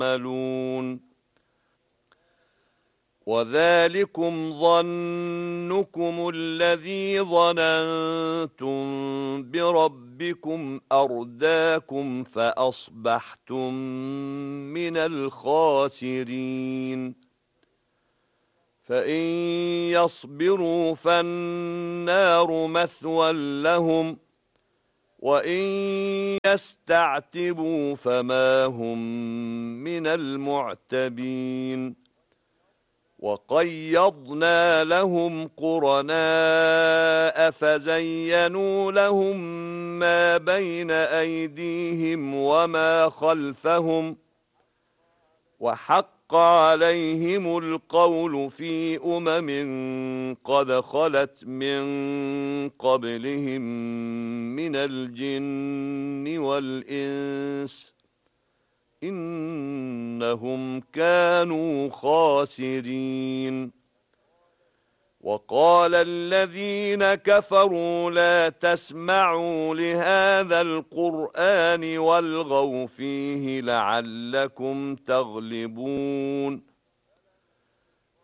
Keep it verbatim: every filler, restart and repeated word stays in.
تعملون وذلكم ظنكم الذي ظننتم بربكم أرداكم فأصبحتم من الخاسرين فإن يصبروا فالنار مثوى لهم وإن يستعتبوا فما هم من المعتبين وقيضنا لهم قرناء فزينوا لهم ما بين أيديهم وما خلفهم وحق عليهم القول في أمم قد خلت من قبلهم من الجن والإنس إنهم كانوا خاسرين وقال الذين كفروا لا تسمعوا لهذا القرآن والغوا فيه لعلكم تغلبون